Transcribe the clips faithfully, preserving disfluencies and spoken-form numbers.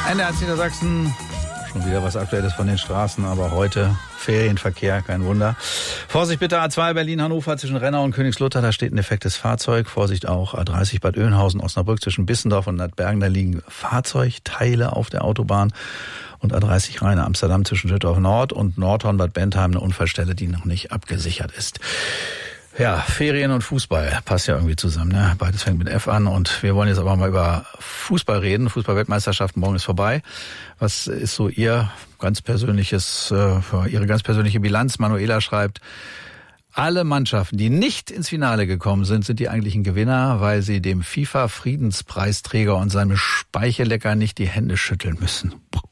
N D R Niedersachsen, schon wieder was Aktuelles von den Straßen, aber heute Ferienverkehr, kein Wunder. Vorsicht bitte A zwei Berlin-Hannover zwischen Rennau und Königslutter, da steht ein defektes Fahrzeug. Vorsicht auch A dreißig Bad Oeynhausen, Osnabrück zwischen Bissendorf und Nadbergen, da liegen Fahrzeugteile auf der Autobahn. Und A dreißig Rheine Amsterdam zwischen Düsseldorf Nord und Nordhorn Bad Bentheim, eine Unfallstelle, die noch nicht abgesichert ist. Ja, Ferien und Fußball passt ja irgendwie zusammen, ne? Beides fängt mit F an und wir wollen jetzt aber mal über Fußball reden. Fußball-Weltmeisterschaft morgen ist vorbei. Was ist so Ihr ganz persönliches, äh, Ihre ganz persönliche Bilanz? Manuela schreibt: Alle Mannschaften, die nicht ins Finale gekommen sind, sind die eigentlichen Gewinner, weil sie dem FIFA-Friedenspreisträger und seinem Speichellecker nicht die Hände schütteln müssen.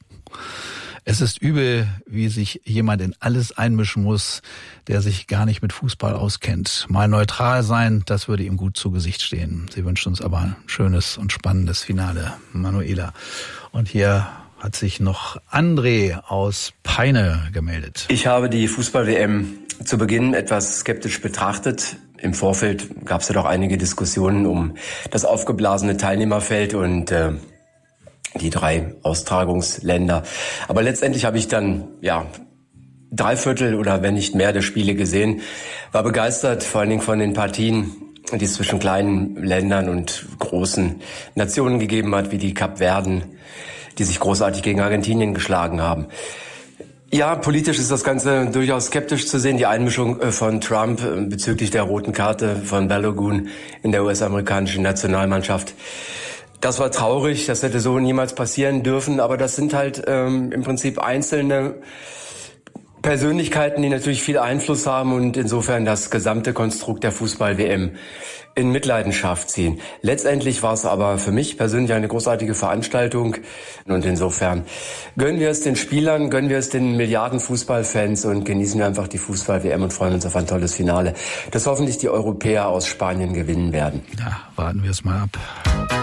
Es ist übel, wie sich jemand in alles einmischen muss, der sich gar nicht mit Fußball auskennt. Mal neutral sein, das würde ihm gut zu Gesicht stehen. Sie wünscht uns aber ein schönes und spannendes Finale, Manuela. Und hier hat sich noch André aus Peine gemeldet. Ich habe die Fußball-W M zu Beginn etwas skeptisch betrachtet. Im Vorfeld gab es ja doch einige Diskussionen um das aufgeblasene Teilnehmerfeld und äh, die drei Austragungsländer. Aber letztendlich habe ich dann, ja, drei Viertel oder wenn nicht mehr der Spiele gesehen, war begeistert, vor allen Dingen von den Partien, die es zwischen kleinen Ländern und großen Nationen gegeben hat, wie die Kapverden, die sich großartig gegen Argentinien geschlagen haben. Ja, politisch ist das Ganze durchaus skeptisch zu sehen. Die Einmischung von Trump bezüglich der roten Karte von Balogun in der U S-amerikanischen Nationalmannschaft. Das war traurig, das hätte so niemals passieren dürfen, aber das sind halt ähm, im Prinzip einzelne Persönlichkeiten, die natürlich viel Einfluss haben und insofern das gesamte Konstrukt der Fußball-W M in Mitleidenschaft ziehen. Letztendlich war es aber für mich persönlich eine großartige Veranstaltung und insofern gönnen wir es den Spielern, gönnen wir es den Milliarden Fußballfans und genießen wir einfach die Fußball-W M und freuen uns auf ein tolles Finale, das hoffentlich die Europäer aus Spanien gewinnen werden. Ja, warten wir es mal ab.